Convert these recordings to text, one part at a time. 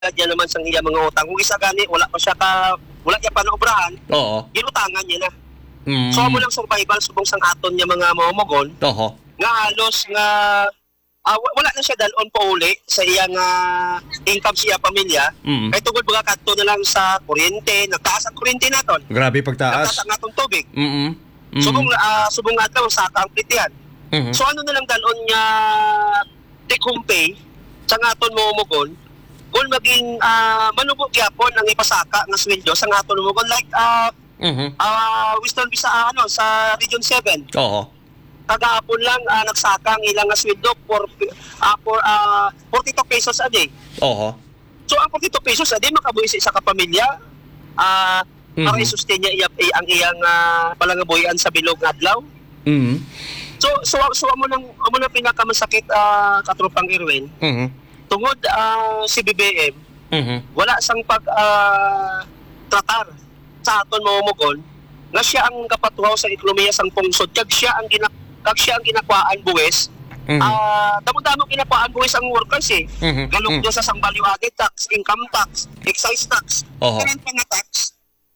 niya naman sa iya mga utang. Kung isa gani, wala niya pa naobrahan, Oo. ginutangan niya na. So mo lang survival subong sang aton niya mga mamogon Oo. nga halos nga wala na siya dalon pa uli sa iyang income siya pamilya. Kay tungod mga kadto na lang sa kuryente, nagtaas ang kuryente naton. Grabe pagtaas. Nagtaas ang atong tubig. Subong nga daw sa ang plitihan. So ano na lang dalon niya take home pay sa aton mamogon kung maging manubog gyapon ang ipasaka nga sweldo sa aton mamogon like Western Visa sa Region 7. Oo. Kagahapon lang nagsaka ang ilang sweldo for 42 pesos a day. Oo. So ang 42 pesos a day makabuhi sa isa ka pamilya para i-sustain niya ang iyang palangabuhian sa bilog nga adlaw. So amo nang pinakamasakit katropang Irwin. Tungod si BBM wala sang pag tratar sa aton mamugon nga siya ang kapatuhaw sa ekonomiya sang pungsod kag siya ang ginakwaan buwis. Damo-damo ginakwaan buwis ang workers galok do sa sang value added tax, income tax, excise tax, different mga tax.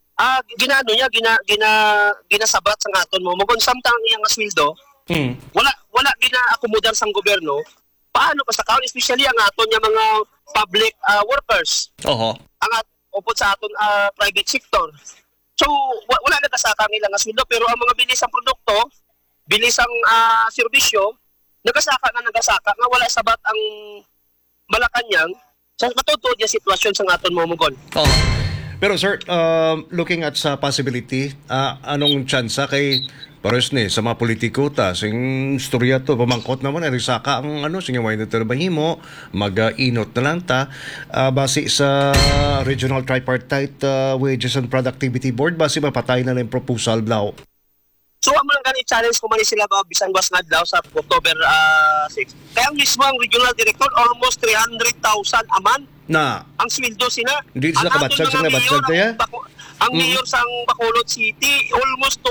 Ginasabat sa aton mamugon samtang iyang sweldo wala gina-akomodar sang gobyerno. Paano pa sa kaon especially ang aton nga mga public workers. Ang upod sa aton private sector. So wala na kasaka nila nga sweldo pero ang mga bilis ang produkto, bilis ang serbisyo, nagasaka nga wala sabat ang Malacanang sa matutod nga sitwasyon sa aton mamugon. Pero sir, looking at sa possibility, anong tsansa kay pares ni sa mga politiko ta sing istorya to pamangkot naman ay saka ang sige way na bahimo mag-inot na lang ta base sa Regional Tripartite Wages and Productivity Board base mapatay na lang proposal daw. So amo lang gani challenge ko man sila ba bisan was nga daw sa October 6. Kaya mismo ang regional director almost 300,000 a month na ang sweldo sina. Hindi sila kabatsag sa nabatsag kaya. Ang mayor sang Bacolod City almost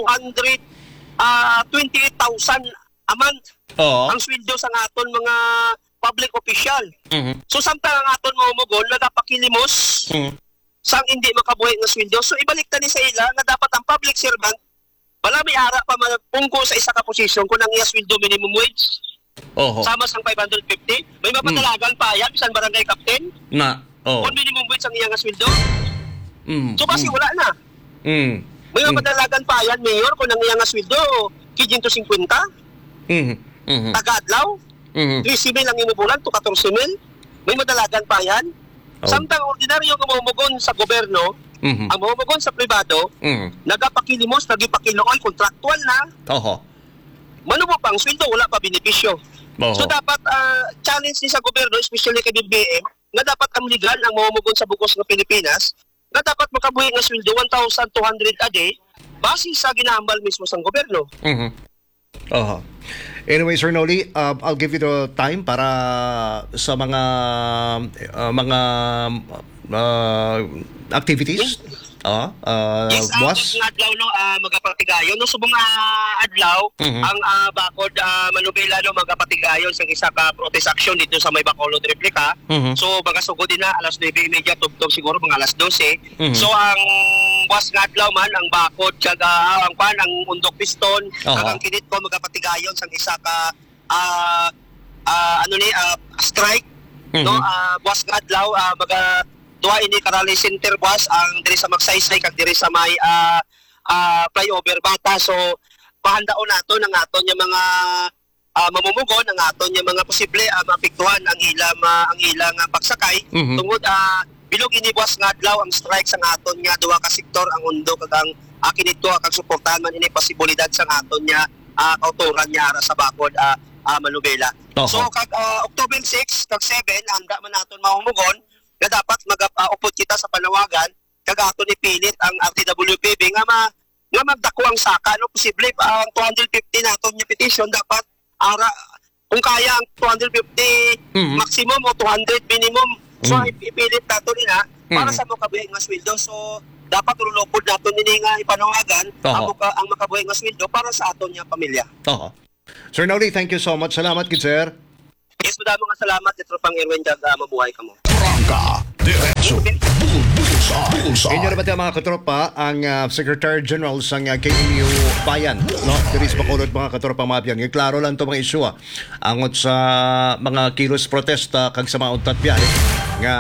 28,000 a month. Ang sweldo sa aton mga public official. So samtang ang aton maumugon nagapakilimos sang hindi makabuhi nga sweldo. So ibalik ta ni sa ila nga dapat ang public servant wala may ara pa pungko sa isa ka posisyon kung ang iya sweldo minimum wage. Sama sang 550. May mapadalagan pa yan bisan barangay captain. Kung minimum wage ang iya nga sweldo. So kasi wala na. May mapadalagan pa yan, mayor, kung ang iya nga sweldo, kijin to 50. Taga-adlaw. 13 lang inubulan to 14 mil. May madalagan pa yan. Samtang ordinaryo nga mamumugon sa gobyerno, ang mamumugon sa pribado, nagapakilimos, nagipakilooy, kontraktual na. Manubo pang sweldo, wala pa benepisyo. So dapat challenge ni sa gobyerno, especially kay BBM, na dapat ang legal ang mamumugon sa bukos ng Pilipinas, na dapat makabuhi nga sweldo 1,200 a day base sa ginahambal mismo sa gobyerno. Anyway, Sir Noli, I'll give you the time para sa mga activities. Yes, boss. adlaw no magapatigayon no subong adlaw ang bakod Manubela no magapatigayon sa isa ka protest action dito sa may Bacolod replika. So magasugod din na alas 9:30 tugtog siguro mga alas 12. So ang boss nga adlaw man ang bakod kag ang undok piston ang kinit ko magapatigayon sa isa ka strike no boss nga adlaw duha ini Karali Center boss ang diri sa Magsaysay kag diri sa may flyover bata. So pahandaon nato ng aton yung mga mamumugon ang aton yung mga posible maapektuhan ang ilang pagsakay tungod bilog ini boss nga adlaw ang strike sa aton nga duha ka sektor ang undo kag ang kinito kag suportahan man ini posibilidad sa aton nya kauturan nya ara sa bakod Manubela. So kag October 6 kag 7 handa man naton mamumugon na dapat mag-upod kita sa panawagan kag aton ipilit ang RTWPB nga magdako ang saka no posible ang 250 naton nya petition dapat ara kung kaya ang 250 maximum o 200 minimum so ipilit nato nila para sa makabuhi nga sweldo. So dapat rulopod naton nini nga ipanawagan ang makabuhi nga sweldo para sa aton nya pamilya. Sir Noli, thank you so much. Salamat kid sir. Yes, madaming salamat. Ito pang Erwin Jaga, mabuhay ka mo. Prangka Diretso. Bullseye. Inyo naman tayo mga katropa, ang Secretary General sa KMU Bayan, no? Diris Bacolod mga katropa mabyan. Yung klaro lang ito mga isyu, angot sa mga kilos protesta kag sa mga untat biyahe nga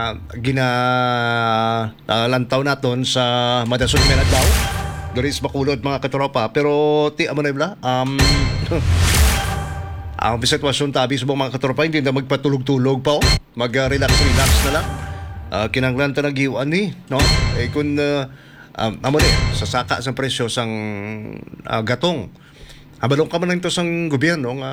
ginalantaw naton sa Madason Menadao. Diris Bacolod mga katropa. Pero ti amo na ibla, ang sitwasyon tabi sa mga katropa, hindi na magpatulog-tulog pa, mag-relax-relax na lang. Kinanglan ta nagiwan ni, no? Kung amo ni sa saka sa presyo sang gatong. Abalong ka man lang to sang gobyerno nga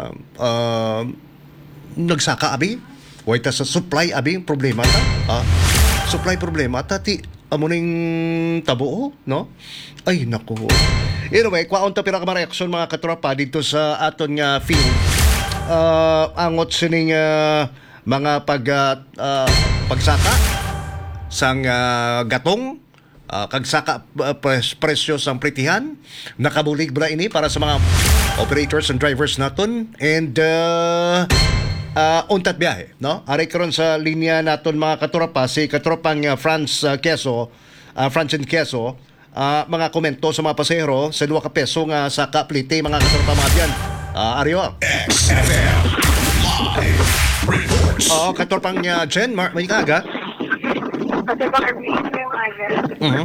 nagsaka abi. Way ta sa supply abi problema ta. Supply problema ta ti amo ning tabo, no? Ay nako. Anyway, kwaon ta pira ka reaksyon mga katropa dito sa aton nga field. Angot sining mga pagsaka sang gatong kag saka presyo sang pritihan nakabulig ba ini para sa mga operators and drivers naton and untat biyahe, no? Ari karon sa linya naton mga katropa si katropang Francine Quezon, mga komento sa mga pasahero sa 2 ka peso nga saka plite mga katropa mga biyan. Aryo. XFM Live Reports. Katropang Jen, may kaga? Kasi baka yung Mhm.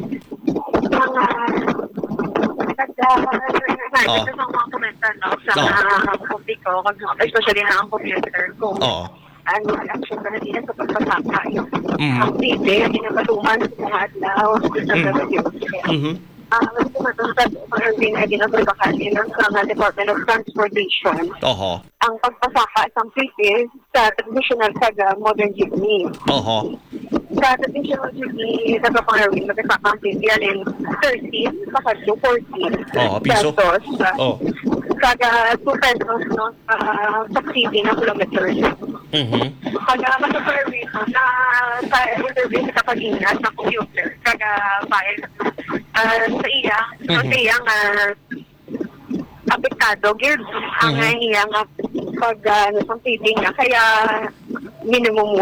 Ito sa mga komentar sa copy ko, especially na ang computer ko. Oo. Ano, action ka na din sa pagpasaka. Ang video, yung pinapatuman sa mga adlaw. Mhm. Mas tumatungkad ang ginapagpakali ng Department of Transportation. Oho. Ang pagpasaka sa PT sa traditional sa modern jeepney. Oho. Sa traditional jeepney sa Kapangarwin, magkasaka ang PT alin 13, saka 14 piso. pesos. Oh. Kada 2 pesos no, subsidy na kilometers. Mhm. Kada Kapangarwin, na sa interview sa Kapag-ingat sa computer, kada file sa iya, so sa iya nga apektado, geared ang iya nga pag feeding na, kaya minimum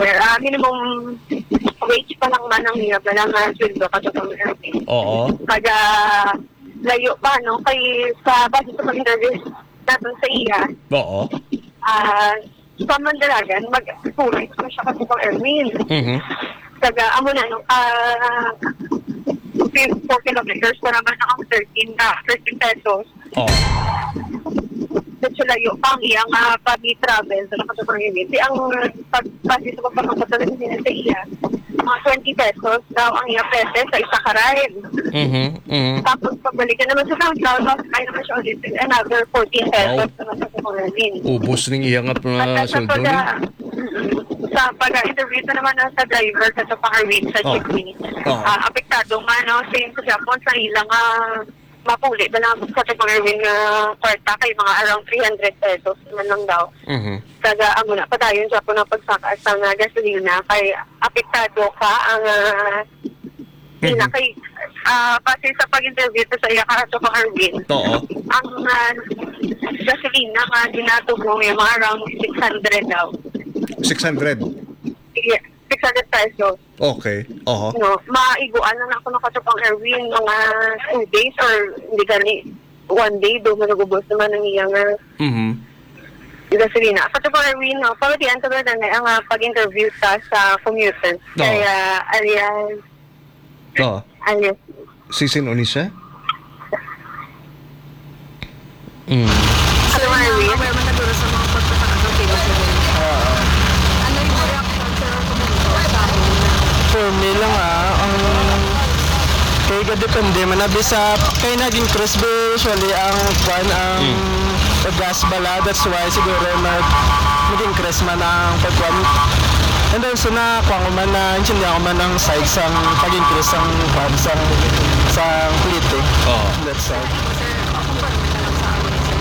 wage pa lang man ang iya pa lang sweldo kasi sa mga Oo. Kada layo pa, no? Kay sa base sa pag-interview natin sa iya, Oo. sa Mandalagan, mag-tuloy pa siya kasi pang Erwin. Mhm. Kaga, amo na, no? 4 kilometers para naman ang 13 pesos. Oo. Dito layo pang iyang pag-travel sa nakasapang unit. Ang pagpasi sa pagpapagpatuloy sa iya, mga 20 pesos daw ang iyang pwede sa isa ka ride. Mhm. Mhm. Tapos pagbalikan naman sa SoundCloud, kaya naman siya ulit another 14 pesos naman sa Kumarin. Ubos ning iyang At sweldo ni. sa pag-interview na naman sa driver sa Pakarwin sa jeepney, apektado man, no? Same sa Japon, sa ilang mapuli na lang sa Pakarwin kwarta kay mga around 300 pesos naman lang daw. Mhm. Kaga amo na padayon sa na pagsaka sa gasolina kay apektado ka ang kay kasi sa pag-interview sa iya ka sa Pakarwin. Oo. Ang gasolina nga dinatugong yung mga around 600 daw. 600. Yeah, 600 pesos. Okay. Oho. No, maiguan na ako nakatapang Erwin mga 2 days or hindi gani 1 day do manugubos naman ang iyang Mhm. gasolina. Katapang Erwin, no, pagdian to na ang pag-interview sa commuter. No. Kaya alias Oo. Sisin Onisa? Katapang Erwin. Aware man naguro sa mga pagpapakasang ano yung reaction sa community sa amin? For me lang ang kay depende man na bisa kay naging cruise usually ang pag-gas bala, that's why siguro naging cruise man ang pag-kwan. And also na kung man na hindi ako man ang side sang pag-increase ang kwan sang plite. Oo. That side. Sir, kung paano na lang sa amin, sir,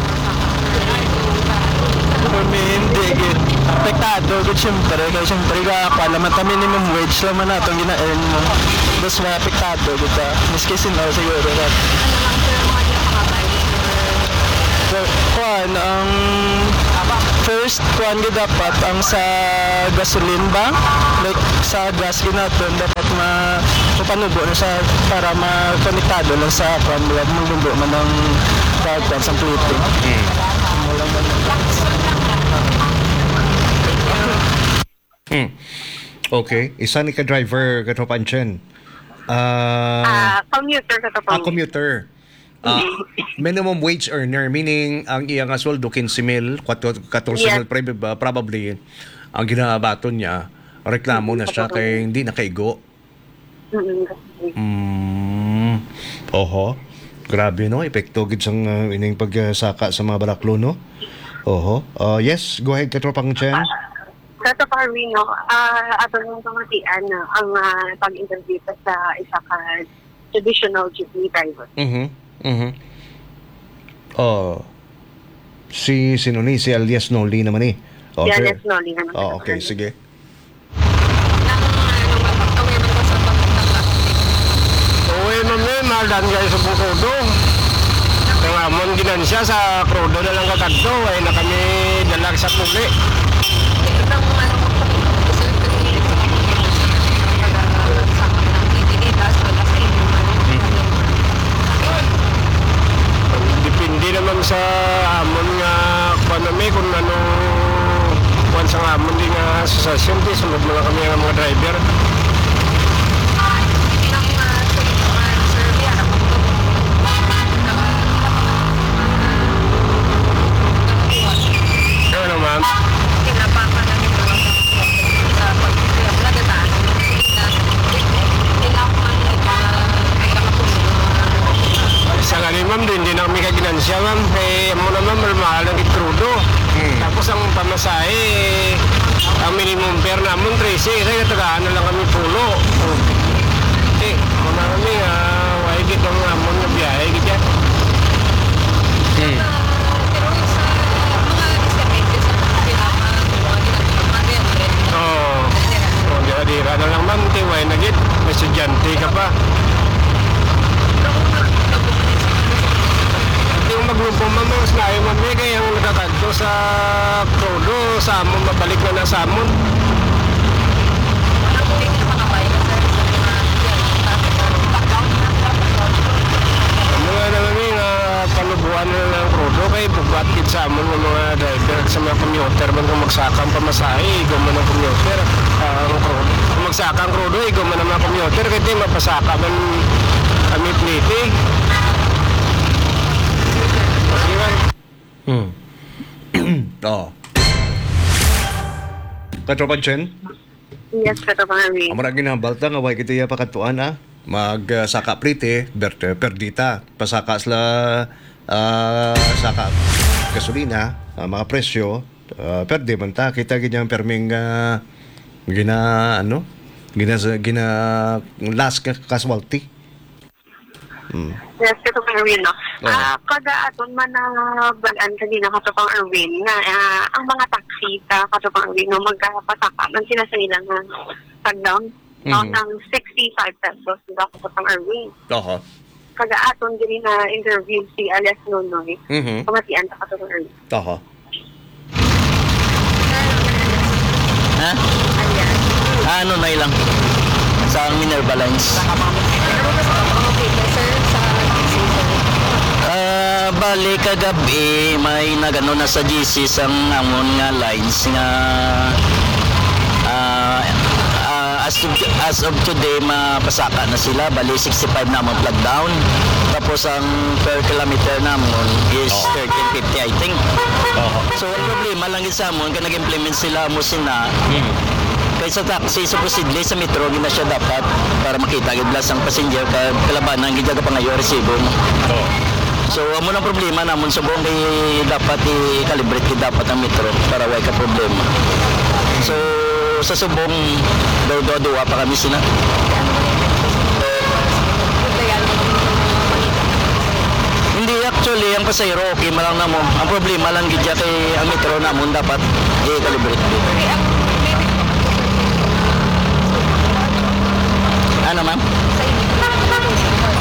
For me, hindi gid. Apektado gid syempre kay syempre ka naman ta minimum wage lang man atong gina-earn mo. That's why apektado gid ka. Miski sino siguro ka. ano lang, sir, mga ginapakabay, sir. So, kwan ang first kuan gyud dapat ang sa gasoline ba, like sa gas ginaton dapat mapanubo na sa para makonektado lang sa kuan ba mulubo man ang kuan sa plate. Okay, isa ni ka driver katropanchen. Commuter ka to. Commuter. Minimum wage earner, meaning ang iyang sweldo 15,000, 14,000 probably ang ginabaton niya, reklamo na siya kay hindi nakaigo. Oho. Grabe no, epekto gid sang ining pagsaka sa mga balaklo no. Oho. Yes, go ahead katropang Chen. Sa Parwino, ato nung pamatian na ang pag-interview sa isa ka traditional jeepney driver. Si sino ni? Si Alias Noli naman eh. Si Alias Noli naman. Okay, sige. Uy, mami, maldan kayo sa Bukrudo. Kaya amon ginansya sa Krudo na lang katagto, ay na kami dalag sa publi. Depende naman sa amon nga economy kung ano kuwan sa amon di nga asosasyon di sunod mga kami nga mga driver. Ano ma'am? Sa galing ma'am, hindi na kami kaginansya ma'am. Eh, mo naman, mahal ang itrudo. Tapos ang pamasahe, ang minimum fare namin, 13. Kaya katagaan na lang kami pulo. Eh, muna kami, wahigit ang amon na biyahe. Gita. Oo. Dira na lang ma'am, tiway na git. May estudyante ka pa. Yung maglupo mamang snayo mami kaya yung nagkakadto sa Prodo sa amon mabalik na sa amon. Mga naman nga panubuan na lang Prodo kay bugat kit sa amon ng mga driver sa mga commuter man kung magsakang pamasahe ikaw man ang commuter ang Prodo. Kung magsakang Prodo ikaw man ang mga commuter kaya di mapasaka man kami pliti. Katropan Chen, Yes, kato Parwino. amara ginabalta nga way kitiya pakatuan magsaka plite perdita pasaka sila saka gasolina mga presyo perde man ta kita ganyang perming gina last casualty. Yes, kato Parwino. Kada aton man na balaan kanina kato pang Erwin na ang mga taxi kato pang Erwin no magkapasaka man sila sa ilang tag-down ng 65 pesos nila kato pang Erwin. Oho. Kada aton din na interview si Alias Nonoy. Pamatian ta kato pang Erwin. Oho. Ha? Ano na ilang? Sa Minerva Lines. Bali kagabi may nagano na sa GC sang amon nga lines nga as of today mapasaka na sila bali 65 na among plug down tapos ang per kilometer namon is 1350 I think. So ang problema lang sa amon kaya nag-implement sila mo sina kaya sa taxi supposedly sa metro gina siya dapat para makita gid ang passenger kalabanan gid ka pangayo resibo. So amo nang problema namon sa buong kay dapat i-calibrate gid dapat ang metro para way ka problema. So sa subong daw pa kami sina. Hindi actually ang pasayro okay malang namo. Ang problema lang gid kay ang metro namon dapat i-calibrate. Ano ma'am?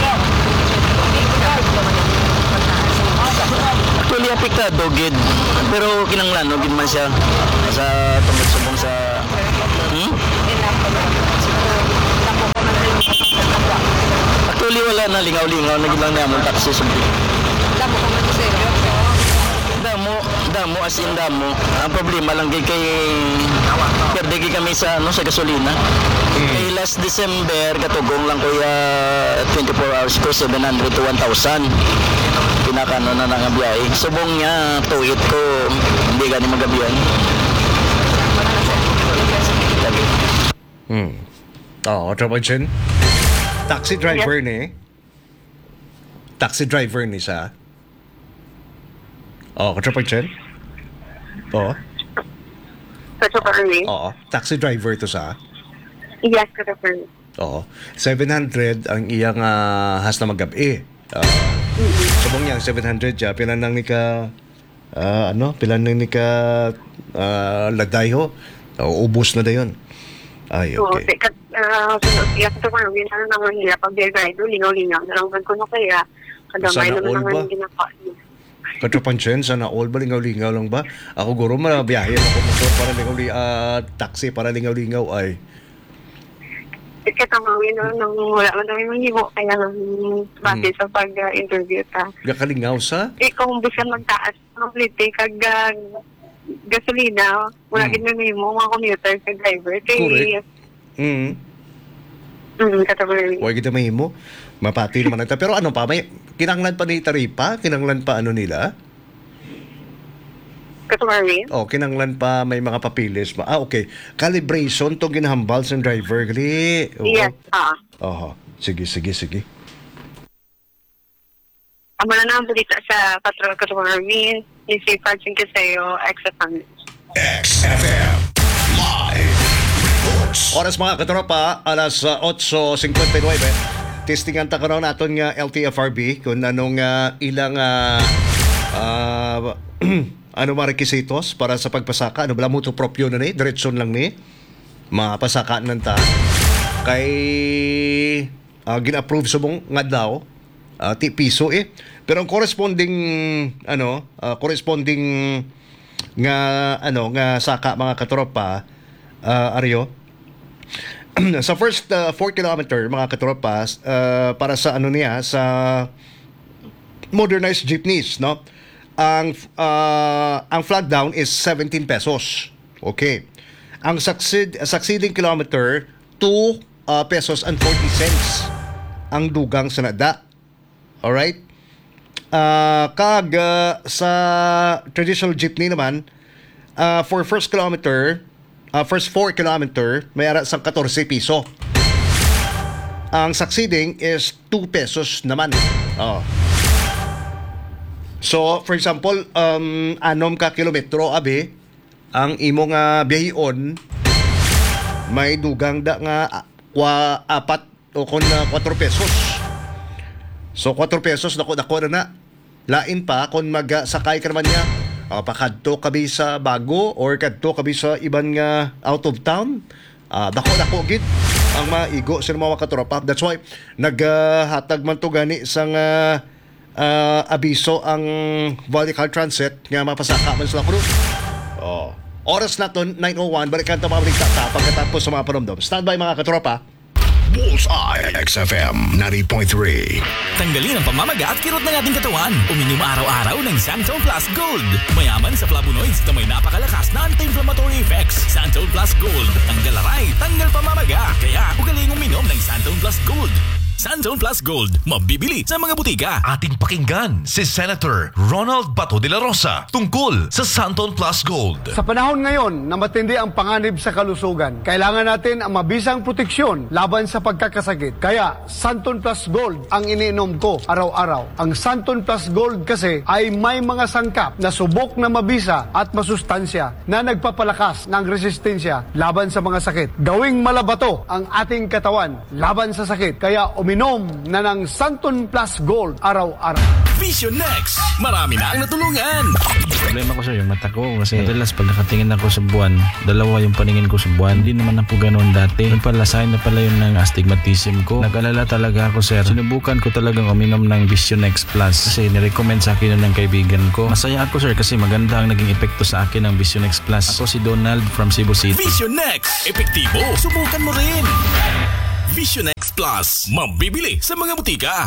Actually apektado gid Pero kinanglan, no, gin man siya sa tungkol subong sa... Actually, wala na lingaw-lingaw, naging lang naman taxi subong. Damo ka man sir. Damo as in damo. Ang problema lang kay perde kami sa ano sa gasolina. Kay last December katugong lang kuya 24 hours ko 700 to 1,000. Pinakano na nga biyahe. Subong niya tuit ko hindi gani magabiyan. Trouble Chen. Taxi driver ni. Taxi driver ni sa. Trouble Chen. Christopher Erwin. Taxi driver to sa. Yes, Christopher. 700 ang iyang has na magabi. Subong niya 700 siya pinanang ni ka pinanang ni ka lagdayho. Ubos na dayon. Ay, So, okay. Christopher Erwin, ano naman nila pag they're lingaw-lingaw na lang ko na kaya kadamay Sana all naman ba? naman ginagawa niya. Katrapanchen, sana all ba lingaw-lingaw lang ba? Ako guro biyahe ako motor para taxi para lingaw-lingaw ay. Katamawin nang wala man kami manghimo kaya base sa pag-interview ta. Gakalingaw sa? Kung bisa magtaas ng plite kag gasolina, wala gid na mo mga commuter kag driver. Correct. Katamawin. Huwag kita mahimo. Mapati naman ito. Pero ano pa, may kinanglan pa ni taripa? Kinanglan pa ano nila? Katamawin. Kinanglan pa may mga papilis pa. Okay. Calibration to ginahambal sa driver. Gali. Yes, Sige. Amo na ang balita sa Patrol Katamawin, ni si Francis Caseo, XFM. XFM Live Reports. Oras mga katropa, alas 8:59. Testingan ta karon naton nga LTFRB kung anong ilang ano mga requisitos para sa pagpasaka. Ano bala mo to propyo na ni? Diretsyon lang ni. Mapasaka nan ta. Kay gin-approve sa mong nga daw. Piso Pero ang corresponding nga saka mga katropa Aryo. Sa first 4 kilometer mga katropas para sa sa modernized jeepneys, no? Ang flag down is 17 pesos. Okay. Ang succeeding kilometer 2 pesos and 40 cents ang dugang sa nada. All right? Sa traditional jeepney naman for first 4 kilometer, may ara sa 14 piso. Ang succeeding is 2 pesos naman. So, for example, 6 ka kilometro, ang imong biyahion, may dugang da nga 4 o 4 pesos. So, 4 pesos, dako na. Lain pa, kung magsakay ka naman niya, pakadto kabi sa Bago or kadto kabi sa iban nga out of town, dako gid ang maigo sa mga katropa. That's why naghatag man to gani sang abiso ang Vertical Transit nga mapasaka man sila kuno. Oras naton 9:01, balikan ta mga balita pagkatapos sa mga panomdom. Standby mga katropa. Bullseye XFM 90.3. Tanggalin ang pamamaga at kirot ng ating katawan. Uminom araw-araw ng Santon Plus Gold. Mayaman sa flavonoids na may napakalakas na anti-inflammatory effects. Santon Plus Gold. Tanggal aray, tanggal pamamaga. Kaya ugaling uminom ng Santon Plus Gold. Santon Plus Gold. Mabibili sa mga butika. Ating pakinggan si Senator Ronald Bato de la Rosa tungkol sa Santon Plus Gold. Sa panahon ngayon na matindi ang panganib sa kalusugan, kailangan natin ang mabisang proteksyon laban sa pagkakasakit. Kaya Santon Plus Gold ang iniinom ko araw-araw. Ang Santon Plus Gold kasi ay may mga sangkap na subok na mabisa at masustansya na nagpapalakas ng resistensya laban sa mga sakit. Gawing malabato ang ating katawan laban sa sakit. Kaya uminom na ng Santon Plus Gold araw-araw. Vision Next. Marami na ang natulungan. Problema ko sir, yung mata ko. Kasi madalas pag nakatingin ako sa buwan, dalawa yung paningin ko sa buwan. Hindi naman na po ganoon dati. Yung pala, sign na pala yun ng astigmatism ko. Nag-alala talaga ako sir. Sinubukan ko talagang uminom ng Vision Next Plus. Kasi nirecommend sa akin yun ng kaibigan ko. Masaya ako sir kasi maganda ang naging epekto sa akin ng Vision Next Plus. Ako si Donald from Cebu City. Vision Next. Epektibo. Subukan mo rin. Vision Next Plus. Mabibili sa mga butika.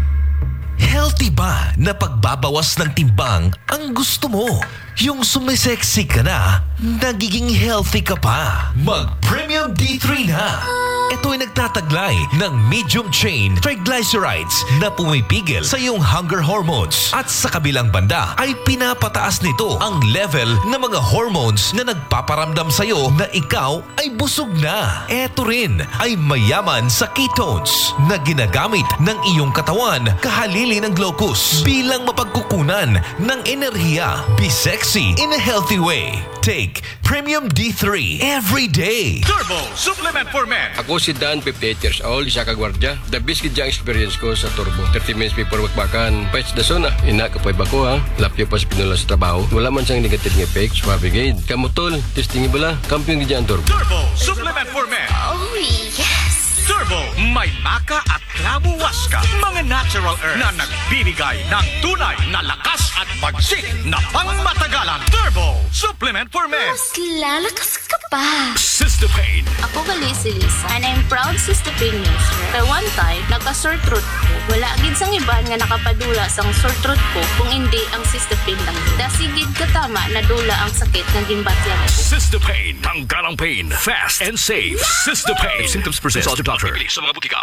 Healthy ba na pagbabawas ng timbang ang gusto mo? Yung sumisexy ka na, nagiging healthy ka pa. Mag-Premium D3 na. Ito ay nagtataglay ng medium chain triglycerides na pumipigil sa iyong hunger hormones. At sa kabilang banda ay pinapataas nito ang level ng mga hormones na nagpaparamdam sa iyo na ikaw ay busog na. Ito rin ay mayaman sa ketones na ginagamit ng iyong katawan kahalili ng glucose bilang mapagkukunan ng enerhiya. Be sexy in a healthy way. Take Premium D3 every day. Turbo Supplement for Men. Ako si Dan, 58 years old, isa ka gwardya. The best gid ang experience ko sa Turbo. 30 minutes before magbakan. Pwede da zona. Ina kapay ba ko ha? Lapyo pa sa pinula sa trabaho. Wala man siyang negative effect. Swabe gid. Kamutol, testing bala. Kampiyon gid ang Turbo. Turbo Supplement for Men. Oh, yes! Turbo, may maka at klabo waska. Mga natural earth na nagbibigay ng tunay na lakas at bagsik na pangmatagalan. Turbo Supplement for Men. Mas lalakas ka pa. Sistopain. Ako gali si Lisa, and I'm proud Sistopain user. Kaya one time, nagka-sore throat ko. Wala gid sang iban nga nakapadula sang sore throat ko kung hindi ang Sistopain lang. Dasigid katama na dula ang sakit ng gimbatyan ko. Sistopain. Tanggal ang pain. Fast and safe. Sistopain. If symptoms persist, consult your doctor. Sa mga butika.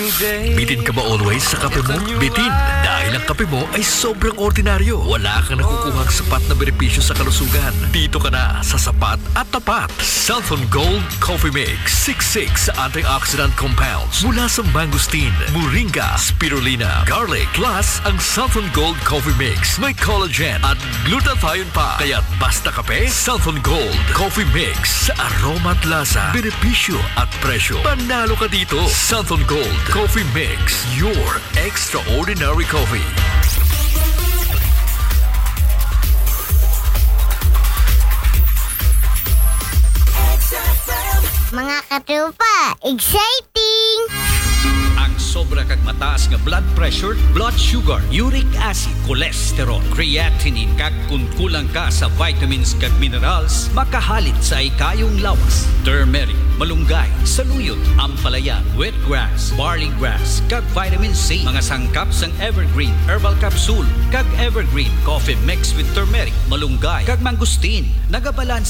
Bitin ka ba always sa kape mo? Bitin. Dahil ang kape mo ay sobrang ordinaryo. Wala kang nakukuhang sapat na benepisyo sa kalusugan. Dito ka na sa sapat at tapat. Southern Gold Coffee Mix. 66 antioxidant compounds mula sa mangosteen, moringa, spirulina, garlic. Plus, ang Southern Gold Coffee Mix may collagen at glutathione pa. Kaya basta kape, Southern Gold Coffee Mix. Sa aroma at lasa, benepisyo at presyo. Panalo ka dito. Southern Gold Coffee Mix. Your extraordinary coffee. Mga katupa, exciting! Ang sobra kag mataas nga blood pressure, blood sugar, uric acid, cholesterol, creatinine kag kung kulang ka sa vitamins kag minerals, makahalit sa ikayong lawas. Turmeric, malunggay, saluyot, ampalaya, wheatgrass, barley grass, kag vitamin C, mga sangkap sang Evergreen Herbal Capsule, kag Evergreen Coffee mixed with turmeric, malunggay, kag mangosteen, nagabalance